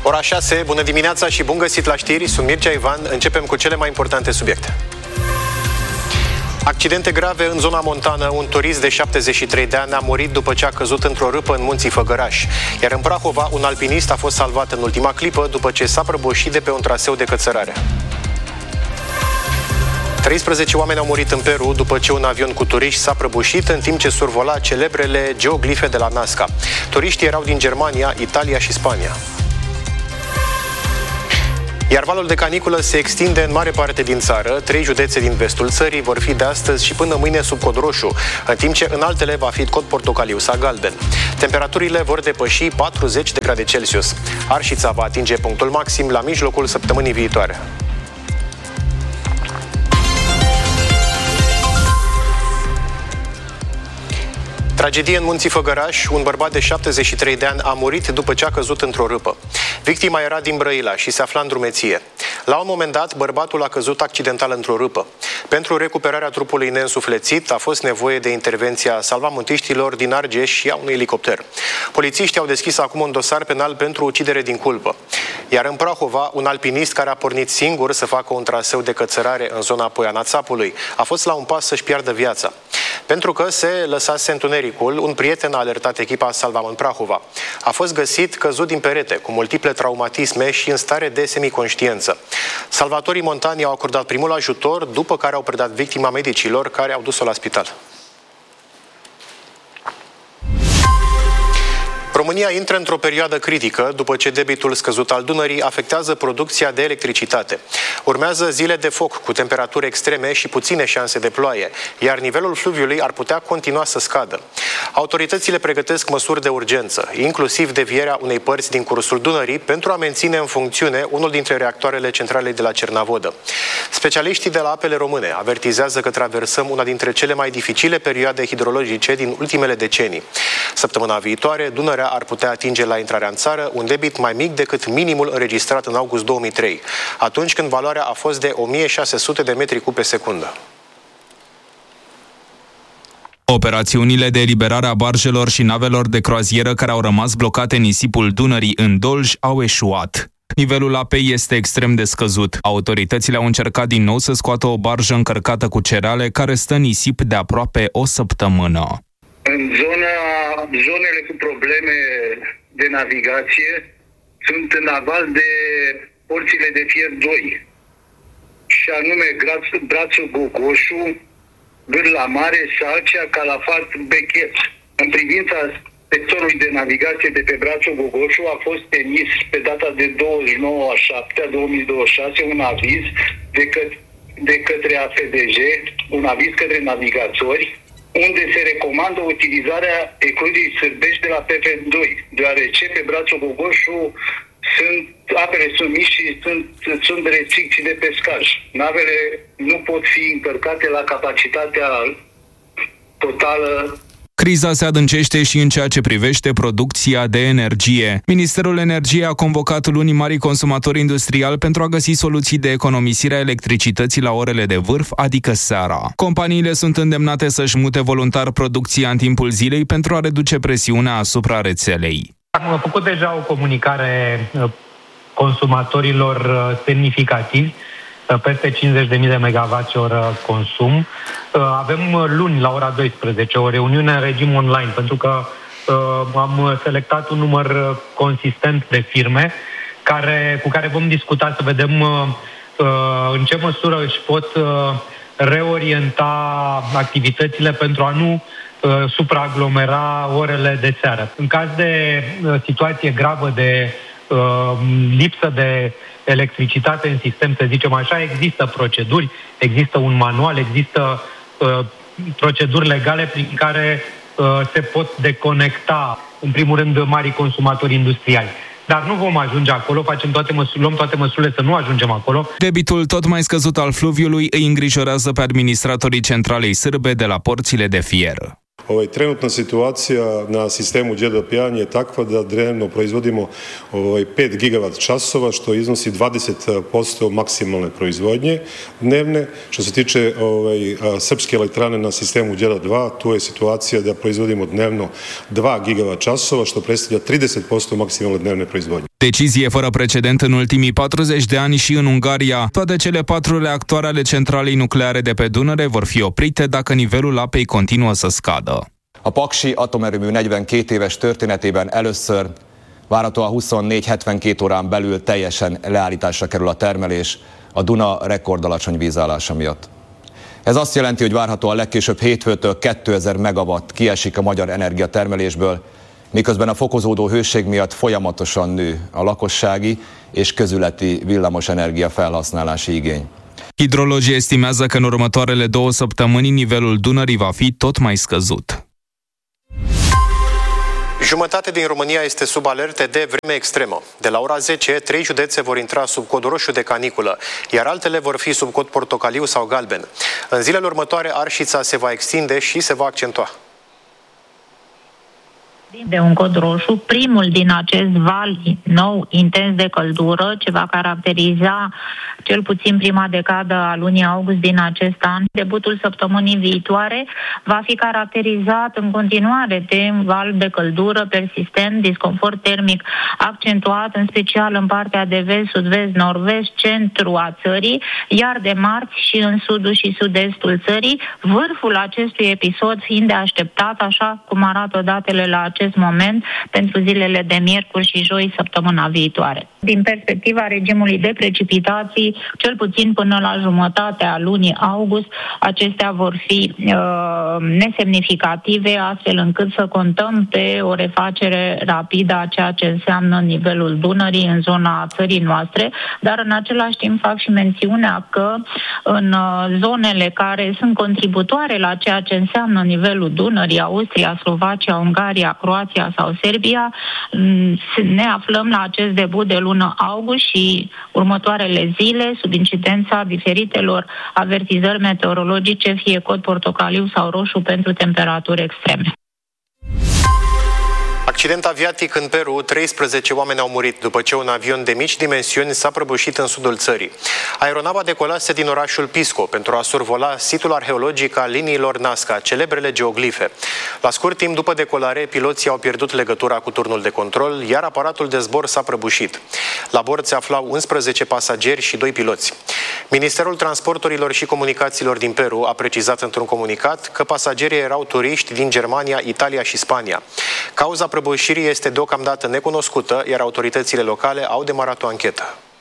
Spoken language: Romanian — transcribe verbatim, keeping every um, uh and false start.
Ora șase, bună dimineața și bun găsit la știri, sunt Mircea Ivan, începem cu cele mai importante subiecte. Accidente grave în zona montană, un turist de șaptezeci și trei de ani a murit după ce a căzut într-o râpă în munții Făgăraș, iar în Prahova un alpinist a fost salvat în ultima clipă după ce s-a prăbușit de pe un traseu de cățărare. treisprezece oameni au murit în Peru după ce un avion cu turiști s-a prăbușit în timp ce survola celebrele geoglife de la Nazca. Turiștii erau din Germania, Italia și Spania. Iar valul de caniculă se extinde în mare parte din țară. Trei județe din vestul țării vor fi de astăzi și până mâine sub cod roșu, în timp ce în altele va fi cod portocaliu sau galben. Temperaturile vor depăși patruzeci de grade Celsius. Arșița va atinge punctul maxim la mijlocul săptămânii viitoare. Tragedie în munții Făgăraș, un bărbat de șaptezeci și trei de ani a murit după ce a căzut într-o râpă. Victima era din Brăila și se afla în drumeție. La un moment dat, bărbatul a căzut accidental într-o râpă. Pentru recuperarea trupului neînsuflețit a fost nevoie de intervenția salvamântiștilor din Argeș și a unui elicopter. Polițiștii au deschis acum un dosar penal pentru ucidere din culpă. Iar în Prahova, un alpinist care a pornit singur să facă un traseu de cățărare în zona Poiana-Țapului a fost la un pas să-și piardă viața. Pentru că se lăsase întunericul, un prieten a alertat echipa Salvamânt Prahova. A fost găsit căzut din perete, cu multiple traumatisme și în stare de semiconștiență. Salvatorii montani au acordat primul ajutor, după care au predat victima medicilor care au dus-o la spital. România intră într-o perioadă critică după ce debitul scăzut al Dunării afectează producția de electricitate. Urmează zile de foc cu temperaturi extreme și puține șanse de ploaie, iar nivelul fluviului ar putea continua să scadă. Autoritățile pregătesc măsuri de urgență, inclusiv devierea unei părți din cursul Dunării pentru a menține în funcțiune unul dintre reactoarele centralei de la Cernavodă. Specialiștii de la Apele Române avertizează că traversăm una dintre cele mai dificile perioade hidrologice din ultimele decenii. Săptămâna viitoare, Dunărea ar putea atinge la intrarea în țară un debit mai mic decât minimul înregistrat în august două mii trei, atunci când valoarea a fost de o mie șase sute de metri cub pe secundă. Operațiunile de eliberare a barjelor și navelor de croazieră care au rămas blocate în nisipul Dunării în Dolj au eșuat. Nivelul apei este extrem de scăzut. Autoritățile au încercat din nou să scoată o barjă încărcată cu cereale care stă în nisip de aproape o săptămână. În zona, zonele cu probleme de navigație sunt în aval de porțile de fier doi, și anume Brațul Gogoșu, Gârla Mare, Salcea, Calafat, Bechet. În privința sectorului de navigație de pe Brațul Gogoșu a fost emis pe data de douăzeci și nouă a șaptea două mii douăzeci și șase un aviz de, că- de către A F D J, un aviz către navigatori, unde se recomandă utilizarea ecluzii sârbești de la P F doi, deoarece pe Brațul Gogoșu sunt, apele sunt mici și sunt, sunt restricții de pescaj. Navele nu pot fi încărcate la capacitatea totală. Criza se adâncește și în ceea ce privește producția de energie. Ministerul Energiei a convocat luni marii consumatori industriali pentru a găsi soluții de economisire a electricității la orele de vârf, adică seara. Companiile sunt îndemnate să-și mute voluntar producția în timpul zilei pentru a reduce presiunea asupra rețelei. Am făcut deja o comunicare consumatorilor semnificativi, peste cincizeci de mii de megawatt-oră consum. Avem luni la ora douăsprezece o reuniune în regim online, pentru că am selectat un număr consistent de firme care, cu care vom discuta să vedem în ce măsură își pot reorienta activitățile pentru a nu supraaglomera orele de seară. În caz de situație gravă de lipsă de electricitate în sistem, să zicem așa, există proceduri, există un manual, există uh, proceduri legale prin care uh, se pot deconecta, în primul rând, marii consumatori industriali. Dar nu vom ajunge acolo, facem toate măsuri, luăm toate măsurile să nu ajungem acolo. Debitul tot mai scăzut al fluviului îi îngrijorează pe administratorii centralei srbe de la porțile de fier. Ovaj, trenutna situacija na sistemu G D P-a je takva da dnevno proizvodimo ovaj, pet gigavat časova, što iznosi dvadeset posto maksimalne proizvodnje dnevne. Što se tiče ovaj, srpske elektrane na sistemu G D dva, tu je situacija da proizvodimo dnevno dva gigavat časova, što predstavlja trideset posto maksimalne dnevne proizvodnje. Decizie fără precedent în ultimii patruzeci de ani și în Ungaria. Toate cele patru reactoare ale centralei nucleare de pe Dunăre vor fi oprite dacă nivelul apei continuă să scadă. A Paksi atomerőmű negyvenkét éves történetében először várhatóan huszonnégy hetvenkét órán belül teljesen leállításra kerül a termelés a Duna rekordalacsony vízállása miatt. Ez azt jelenti, hogy várhatóan legkésőbb hétfőtől kétezer megawatt kiesik a magyar energiatermelésből, miközben a fokozódó hőség miatt folyamatosan nő a lakossági és közületi villamosenergia felhasználási igény. Hidrologii estimează că în următoarele două săptămâni nivelul Dunării va fi tot mai scăzut. Jumătate din România este sub alerte de vreme extremă. De la ora zece, trei județe vor intra sub cod roșu de caniculă, iar altele vor fi sub cod portocaliu sau galben. În zilele următoare, arșița se va extinde și se va accentua. De un cod roșu, primul din acest val nou intens de căldură, ce va caracteriza cel puțin prima decadă a lunii august din acest an. Debutul săptămânii viitoare va fi caracterizat în continuare de un val de căldură persistent, disconfort termic accentuat, în special în partea de vest, sud-vest, nord-vest, centru a țării, iar de marți și în sudul și sud-estul țării, vârful acestui episod fiind de așteptat, așa cum arată datele la acest moment, pentru zilele de miercuri și joi săptămâna viitoare. Din perspectiva regimului de precipitații, cel puțin până la jumătatea lunii august, acestea vor fi uh, nesemnificative, astfel încât să contăm pe o refacere rapidă a ceea ce înseamnă nivelul Dunării în zona țării noastre, dar în același timp fac și mențiunea că în uh, zonele care sunt contributoare la ceea ce înseamnă nivelul Dunării, Austria, Slovacia, Ungaria, Croația sau Serbia, ne aflăm la acest debut de lună august și următoarele zile sub incidența diferitelor avertizări meteorologice, fie cod portocaliu sau roșu pentru temperaturi extreme. Accident aviatic în Peru, treisprezece oameni au murit după ce un avion de mici dimensiuni s-a prăbușit în sudul țării. Aeronava decolase din orașul Pisco pentru a survola situl arheologic al liniilor Nazca, celebrele geoglife. La scurt timp după decolare, piloții au pierdut legătura cu turnul de control, iar aparatul de zbor s-a prăbușit. La bord se aflau unsprezece pasageri și doi piloți. Ministerul Transporturilor și Comunicațiilor din Peru a precizat într-un comunicat că pasagerii erau turiști din Germania, Italia și Spania. Cauza prăbușirii este deocamdată necunoscută, iar autoritățile locale au demarat o anchetă.